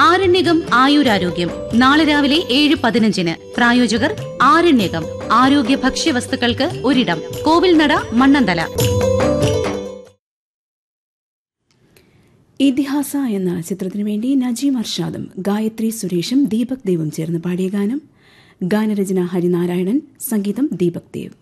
ആരണ്യകം ആയുരാരോഗ്യം നാളെ രാവിലെ 7:15. പ്രായോജകർ ആരണ്യകം ആരോഗ്യ ഭക്ഷ്യവസ്തുക്കൾക്ക് ഒരിടം. കോവിൽനട, മണ്ണന്തല. ഇതിഹാസ എന്ന ചിത്രത്തിനു വേണ്ടി നജീം അർഷാദും ഗായത്രി സുരേഷും ദീപക് ദേവും ചേർന്ന് പാടിയ ഗാനം. ഗാനരചന ഹരിനാരായണൻ, സംഗീതം ദീപക് ദേവ്.